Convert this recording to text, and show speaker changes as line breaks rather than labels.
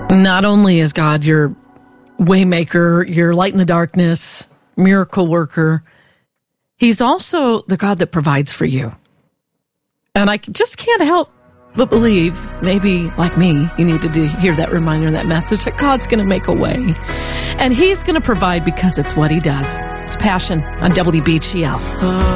Not only is God your waymaker, your light in the darkness, miracle worker, He's also the God that provides for you. And I just can't help but believe, maybe like me, you need to hear that reminder, that message, that God's going to make a way. And He's going to provide because it's what He does. It's Passion on WBGL.